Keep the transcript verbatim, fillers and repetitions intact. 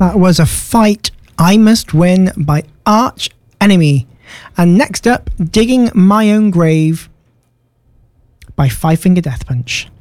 That was a Fight I Must Win by Arch Enemy. And next up, Digging My Own Grave by Five Finger Death Punch.